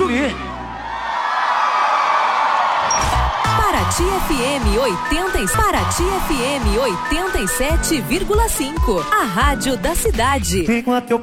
dormir. Paraty FM 87,5. A rádio da cidade. Enquanto eu